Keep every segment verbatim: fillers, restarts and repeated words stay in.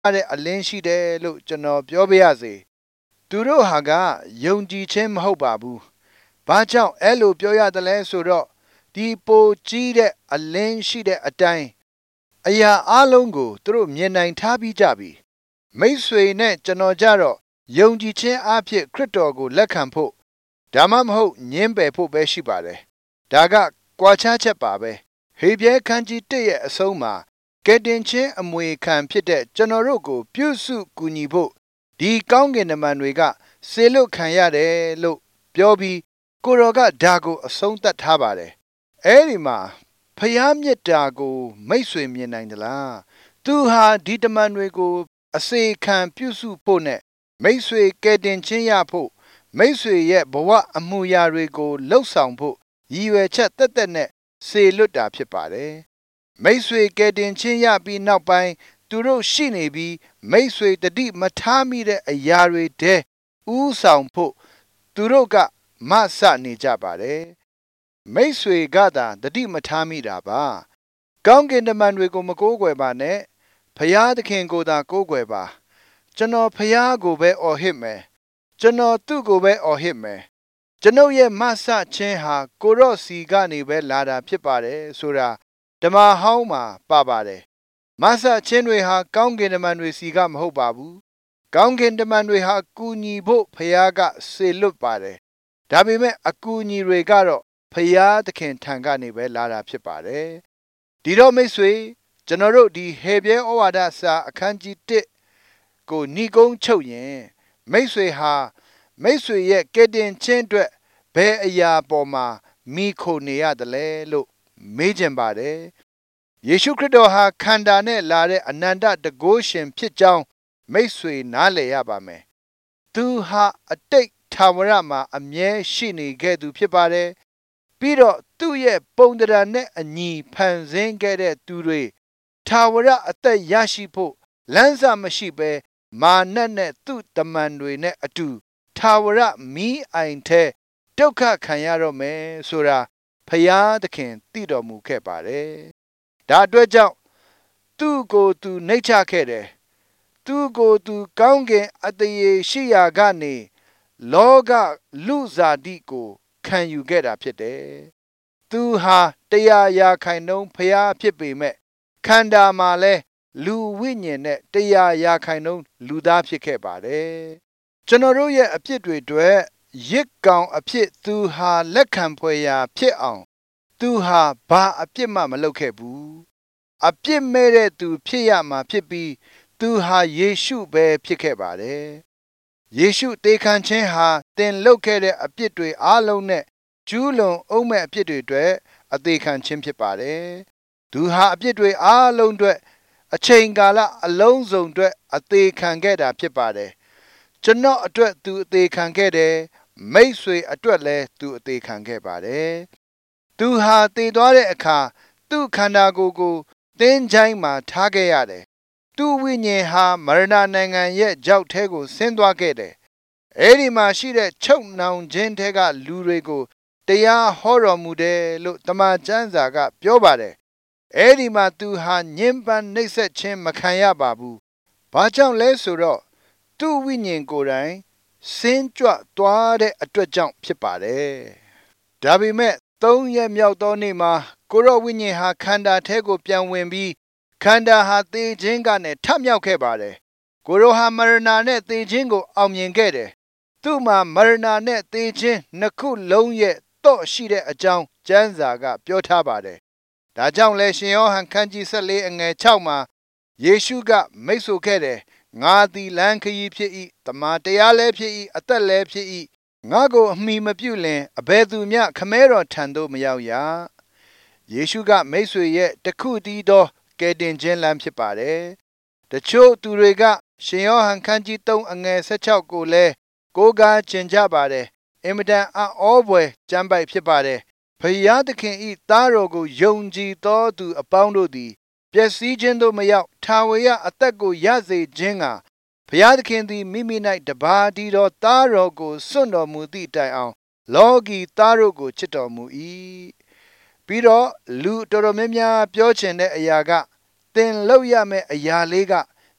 တဲ့အလင်းရှိတယ်လို့ကျွန်တော်ပြောပြရစေသူတို့ဟာကယုံကြည်ခြင်းမဟုတ်ပါဘူးဘာကြောင့်အဲ့လိုပြောရတယ်လဲဆိုတော့ဒီပိုကြီးတဲ့အလင်းရှိတဲ့အတိုင်းအရာအလုံးကိုသူတို့မြင်နိုင်ထားပြီးကြပြီမိတ်ဆွေနဲ့ကျွန်တော်ကြတော့ယုံကြည်ခြင်းအဖြစ်ခရစ်တော်ကိုလက်ခံဖို့ဒါမှမဟုတ်ညှင်းပယ်ဖို့ပဲရှိပါတယ်ဒါကကွာခြားချက်ပါပဲဟေဘရဲခန်းကြီးတစ်ရဲ့အဆုံးမှာကယ်တင်ခြင်းအမွေခံဖြစ်တဲ့ကျွန်တော်တို့ကိုပြုစုကူညီဖို့ဒီကောင်းကင်တမန်တွေကစေလွတ်ခံရတယ်လို့ပြောပြီးကိုတော်ကဒါကိုအဆုံးသတ်ထားပါတယ်အဲ့ဒီမှာဖျားမြစ်တာကိုမိတ်ဆွေမြင်နိုင်သလားသူဟာဒီတမန်တွေကိုအစေခံပြုစုဖို့နဲ့မိတ်ဆွေကယ်တင်ခြင်းရဖို့မိတ်ဆွေရဲ့ဘဝအမှုရာတွေကိုလှုပ်ဆောင်ဖို့ရည်ရွယ်ချက်တက်တက်နဲ့စေလွတ်တာဖြစ်ပါတယ်မိတ်ဆွေကယ်တင်ခြင်းရပြီးနောက်ပိုင်းသူတို့ရှိနေပြီးမိတ်ဆွေတတိမထားမိတဲ့အရာတွေတဲဥဆောင်ဖို့သူတို့ကမဆနေကြပါတယ်မိတ်ဆွေကသာတတိမထားမိတာပါကောင်းကင်တမန်တွေကိုမကိုးကွယ်ပါနဲ့ဖယားသခင်ကိုသာကိုးကွယ်ပါကျွန်တော်ဖယားကိုပဲအော်ဟစ်မယ်ကျွန်တော်သူ့ကိုပဲအော်ဟစ်မယ်ကျွန်ုပ်ရဲ့မဆချင်းဟာကိုရော့စီကနေပဲလာတာဖြစ်ပါတယ်ဆိုတာဓမ္မဟောင်းမှာပါပါတယ်မဆချင်းတွေဟာကောင်းကင်တမန်တွေစီကမဟုတ်ပါဘူးကောင်းကင်တမန်တွေဟာကူညီဖို့ဖယားကစေလွတ်ပါတယ်ဒါပေမဲ့အကူအညီတွေကတော့ဖယားသခင်ထံကနေပဲလာတာဖြစ်ပါတယ်ဒီတော့မိတ်ဆွေကျွန်တော်တို့ဒီဟေဘရဲဩဝါဒစာအခန်းကြီးတစ်ကိုညီကုန်းချုပ်ရင်မိတ်ဆွေဟာမိတ်ဆွေရဲ့ကယ်တင်ခြင်းအတွက်ဘယ်အရာပေါ်မှာမိခိုနေရတယ်လဲလို့မေးချင်ပါတယ်ယေရှုခရစ်တော်ဟာခန္ဓာနဲ့လာတဲ့အနန္တတကုရှင်ဖြစ်ကြောင်းမိတ်ဆွေနားလည်ရပါမယ်သူဟာအတိတ်ထာဝရမှာအမြဲရှိနေခဲ့သူဖြစ်ပါတယ်ပြီးတော့သူ့ရဲ့ပုံသဏ္ဍာန်နဲ့အညီဖန်ဆင်းခဲ့တဲ့သူတွေထာဝရအသက်ရရှိဖို့လမ်းစာမရှိဘဲမာနနဲ့သူ့တမန်တွေနဲ့အတူထာဝရမီးအိုင်ထဲဒုက္ခခံရတော့မယ်ဆိုတာဖယားသခင်သိတော်မူခဲ့ပါတယ်ဒါအတွက်ကြောင့်သူ့ကိုယ်သူနှိမ့်ချခဲ့တယ်သူ့ကိုယ်သူကောင်းကင်အတရေရှိရာကနေလောကလူစားတိကိုခံယူခဲ့တာဖြစ်တယ်သူဟာတရားရာခိုင်နှုန်းဖျားဖြစ်ပေမဲ့ခန္ဓာမှာလဲလူဝိညာဉ်နဲ့တရားရာခိုင်နှုန်းလူသားဖြစ်ခဲ့ပါတယ်ကျွန်တော်တို့ရဲ့အဖြစ်တွေအတွက်ရစ်ကောင်အဖြစ်သူဟာလက်ခံဖွယ်ရာဖြစ်အောင်သူဟာဘာအပြစ်မှမလုပ်ခဲ့ဘူးအပြစ်မဲ့တဲ့သူဖြစ်ရမှာဖြစ်ပြီးသူဟာယေရှုပဲဖြစ်ခဲ့ပါတယ်ယေရှုတေခံခြင်းဟာတင်လုပ်ခဲ့တဲ့အပြစ်တွေအားလုံးနဲ့ကျူးလွန်အုံးမဲ့အပြစ်တွေအတွက်အသေးခံခြင်းဖြစ်ပါတယ်သူဟာအပြစ်တွေအားလုံးအတွက်အချိန်ကာလအလုံးစုံအတွက်အသေးခံခဲ့တာဖြစ်ပါတယ်ကျွန်တော်အတွက်သူအသေးခံခဲ့တယ်မိတ်ဆွေအတွက်လည်းသူအသေးခံခဲ့ပါတယ်သူဟာတည်သွားတဲ့အခါသူ့ခန္ဓာကိုယ်ကိုသင်္ချိုင်းမှာထားခဲ့ရတယ်သူ့ဝိညာဉ်ဟာမရဏနိုင်ငံရဲ့ကြောက်ထဲကိုဆင်းသွားခဲ့တယ်အဲ့ဒီမှာရှိတဲ့ချုပ်နှောင်ခြင်းထဲကလူတွေကိုတရားဟောတော်မူတယ်လို့တမန်ကျမ်းစာကပြောပါတယ်အဲ့ဒီမှာသူဟာညှဉ်းပန်းနှိပ်စက်ခြင်းမခံရပါဘူးဘာကြောင့်လဲဆိုတော့သူ့ဝိညာဉ်ကိုယ်တိုင်ဆင်းကြွသွားတဲ့အတွက်ကြောင့်ဖြစ်ပါတယ်ဒါပေမဲ့သုံးရက်မြောက်သောနေ့မှာကိုရော့ဝိညာဉ်ဟာခန္ဓာထဲကိုပြန်ဝင်ပြီးခန္ဓာဟာသေခြင်းကနေထမြောက်ခဲ့ပါတယ်ကိုရောဟာမရဏနဲ့သေခြင်းကိုအောင်မြင်ခဲ့တယ်သူ့မှာမရဏနဲ့သေခြင်းနှစ်ခုလုံးရဲ့တော့ရှိတဲ့အကြောင်းကျမ်းစာကပြောထားပါတယ်ဒါကြောင့်လဲရှင်ယောဟန်ခန်းကြီး၁၄အငယ်၆မှာယေရှုကမိတ်ဆိုခဲ့တယ်ငါသည်လမ်းခရီးဖြစ်၏တမန်တရားလည်းဖြစ်၏အသက်လည်းဖြစ်၏ငါကိုအမိမပြုလင်အဘယ်သူမျှခမဲတော်ထံသို့မရောက်ရယေရှုကမိတ်ဆွေရဲ့တခုတည်းသောကယ်တင်ခြင်းလမ်းဖြစ်ပါတယ်တချို့သူတွေကရှင်ယောဟန်ခန်းကြီး၃အငယ်၁၆ကိုလည်းကိုးကားကျင်ကြပါတယ်အင်မတန်အံ့ဩဖွယ်ကျမ်းပိုက်ဖြစ်ပါတယ်ဖယားသခင်ဤသားတော်ကိုယုံကြည်သောသူအပေါင်းတို့သည်ပျက်စီးခြင်းသို့မရောက်ထာဝရအသက်ကိုရစေခြင်းကဘုရားသခင်သည်မိမိ၌တပါးတည်းသောသားတော်ကိုစွန့်တော်မူသည့်တိုင်အောင်လောကီသားတို့ကိုချစ်တော်မူ၏ပြီးတော့လူတော်တော်များများပြောချင်တဲ့အရာကသင်လုပ်ရမယ့်အရာလေးက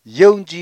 ယုံကြည်